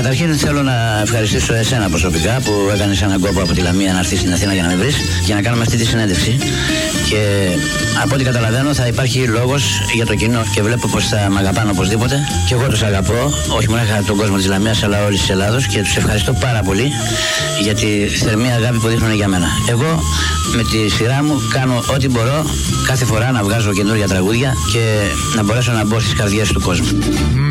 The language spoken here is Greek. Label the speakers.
Speaker 1: Καταρχήν θέλω να ευχαριστήσω εσένα προσωπικά που έκανες έναν κόπο από τη Λαμία να έρθεις στην Αθήνα για να με βρεις για να κάνουμε αυτή τη συνέντευξη. Και από ό,τι καταλαβαίνω θα υπάρχει λόγος για το κοινό και βλέπω πως θα με αγαπάνε οπωσδήποτε. Και εγώ τους αγαπώ, όχι μόνο τον κόσμο της Λαμίας αλλά όλης της Ελλάδος, και τους ευχαριστώ πάρα πολύ για τη θερμή αγάπη που δείχνουν για μένα. Εγώ με τη σειρά μου κάνω ό,τι μπορώ κάθε φορά να βγάζω καινούργια τραγούδια και να μπορέσω να μπω στις καρδιές του κόσμου.